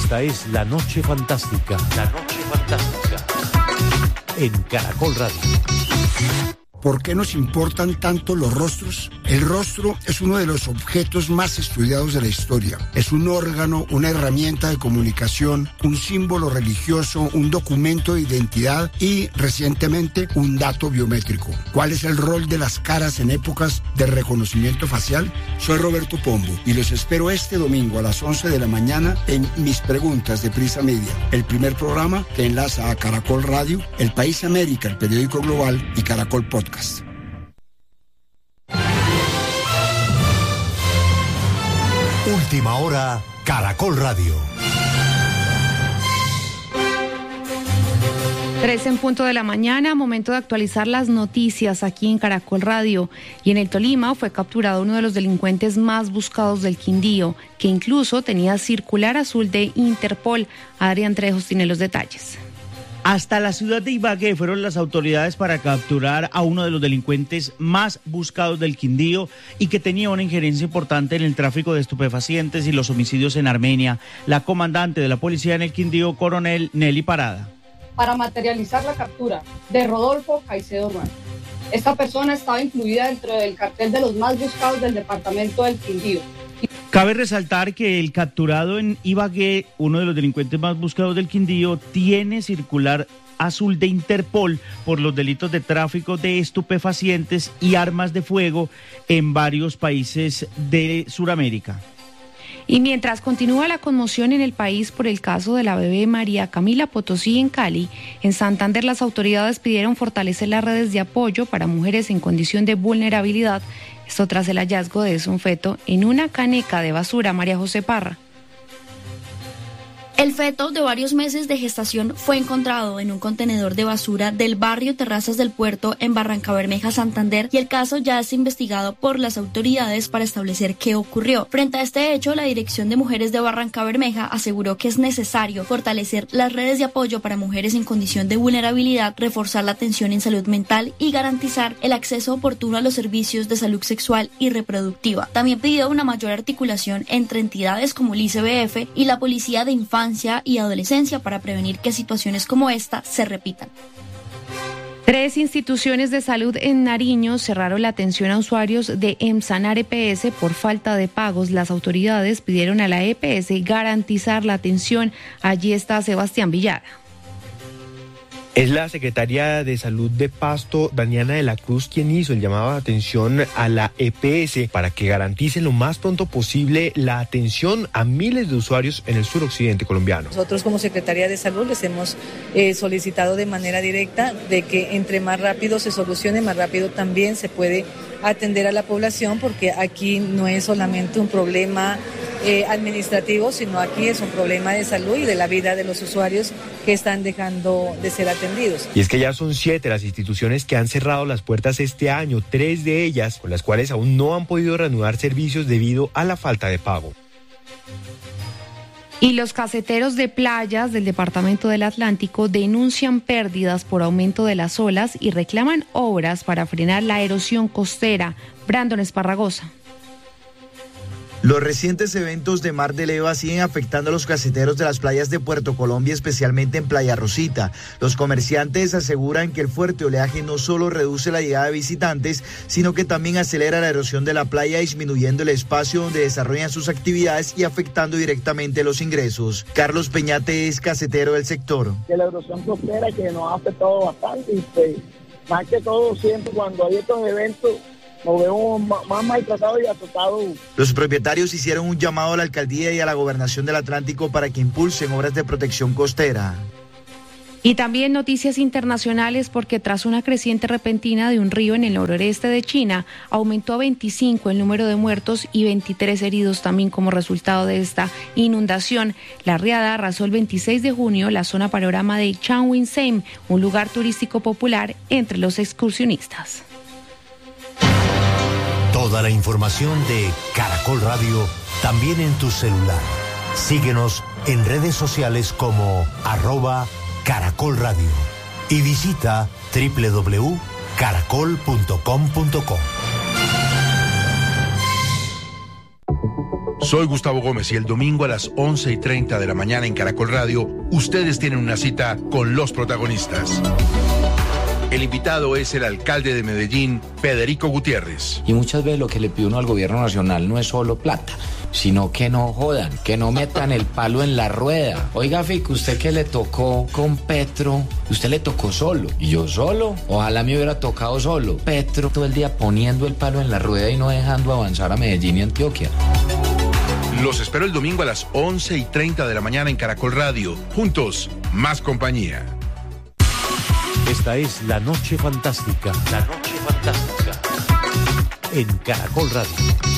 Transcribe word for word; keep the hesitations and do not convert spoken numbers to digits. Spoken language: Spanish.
Esta es La Noche Fantástica. La Noche Fantástica. En Caracol Radio. ¿Por qué nos importan tanto los rostros? El rostro es uno de los objetos más estudiados de la historia. Es un órgano, una herramienta de comunicación, un símbolo religioso, un documento de identidad y, recientemente, un dato biométrico. ¿Cuál es el rol de las caras en épocas de reconocimiento facial? Soy Roberto Pombo y los espero este domingo a las once de la mañana en Mis Preguntas de Prisa Media, el primer programa que enlaza a Caracol Radio, El País América, el periódico global y Caracol Podcast. Última hora, Caracol Radio. Tres en punto de la mañana, momento de actualizar las noticias aquí en Caracol Radio. Y en el Tolima fue capturado uno de los delincuentes más buscados del Quindío, que incluso tenía circular azul de Interpol. Adrián Trejos tiene los detalles. Hasta la ciudad de Ibagué fueron las autoridades para capturar a uno de los delincuentes más buscados del Quindío y que tenía una injerencia importante en el tráfico de estupefacientes y los homicidios en Armenia. La comandante de la policía en el Quindío, coronel Nelly Parada. Para materializar la captura de Rodolfo Caicedo Ruano. Esta persona estaba incluida dentro del cartel de los más buscados del departamento del Quindío. Cabe resaltar que el capturado en Ibagué, uno de los delincuentes más buscados del Quindío, tiene circular azul de Interpol por los delitos de tráfico de estupefacientes y armas de fuego en varios países de Sudamérica. Y mientras continúa la conmoción en el país por el caso de la bebé María Camila Potosí en Cali, en Santander las autoridades pidieron fortalecer las redes de apoyo para mujeres en condición de vulnerabilidad. Esto tras el hallazgo de un feto en una caneca de basura. María José Parra. El feto de varios meses de gestación fue encontrado en un contenedor de basura del barrio Terrazas del Puerto en Barrancabermeja, Santander, y el caso ya es investigado por las autoridades para establecer qué ocurrió. Frente a este hecho, la Dirección de Mujeres de Barrancabermeja aseguró que es necesario fortalecer las redes de apoyo para mujeres en condición de vulnerabilidad, reforzar la atención en salud mental y garantizar el acceso oportuno a los servicios de salud sexual y reproductiva. También pidió una mayor articulación entre entidades como el I C B F y la Policía de Infancia y adolescencia para prevenir que situaciones como esta se repitan. Tres instituciones de salud en Nariño cerraron la atención a usuarios de Emsanar E P S por falta de pagos. Las autoridades pidieron a la E P S garantizar la atención. Allí está Sebastián Villara. Es la secretaria de Salud de Pasto, Daniana de la Cruz, quien hizo el llamado de atención a la E P S para que garantice lo más pronto posible la atención a miles de usuarios en el suroccidente colombiano. Nosotros como Secretaría de Salud les hemos eh, solicitado de manera directa de que entre más rápido se solucione, más rápido también se puede atender a la población, porque aquí no es solamente un problema eh, administrativo, sino aquí es un problema de salud y de la vida de los usuarios que están dejando de ser atendidos. Y es que ya son siete las instituciones que han cerrado las puertas este año, tres de ellas con las cuales aún no han podido reanudar servicios debido a la falta de pago. Y los caseteros de playas del departamento del Atlántico denuncian pérdidas por aumento de las olas y reclaman obras para frenar la erosión costera. Brandon Esparragosa. Los recientes eventos de Mar de Leva siguen afectando a los caseteros de las playas de Puerto Colombia, especialmente en Playa Rosita. Los comerciantes aseguran que el fuerte oleaje no solo reduce la llegada de visitantes, sino que también acelera la erosión de la playa, disminuyendo el espacio donde desarrollan sus actividades y afectando directamente los ingresos. Carlos Peñate es casetero del sector. Que la erosión costera que nos ha afectado bastante y pues, más que todo siempre cuando hay estos eventos nos vemos más maltratados y atotados. Los propietarios hicieron un llamado a la alcaldía y a la gobernación del Atlántico para que impulsen obras de protección costera. Y también noticias internacionales, porque tras una creciente repentina de un río en el noroeste de China, aumentó a veinticinco el número de muertos y veintitrés heridos también como resultado de esta inundación. La riada arrasó el veintiséis de junio la zona panorama de Changsha, un lugar turístico popular entre los excursionistas. Toda la información de Caracol Radio también en tu celular. Síguenos en redes sociales como arroba Caracol Radio y visita doble u doble u doble u punto caracol punto com punto co. Soy Gustavo Gómez y el domingo a las once y treinta de la mañana en Caracol Radio, ustedes tienen una cita con los protagonistas. El invitado es el alcalde de Medellín, Federico Gutiérrez. Y muchas veces lo que le pide uno al gobierno nacional no es solo plata, sino que no jodan, que no metan el palo en la rueda. Oiga, Fico, usted que le tocó con Petro, usted le tocó solo. ¿Y yo solo? Ojalá me hubiera tocado solo. Petro todo el día poniendo el palo en la rueda y no dejando avanzar a Medellín y Antioquia. Los espero el domingo a las once y treinta de la mañana en Caracol Radio. Juntos, más compañía. Esta es La Noche Fantástica. La Noche Fantástica. En Caracol Radio.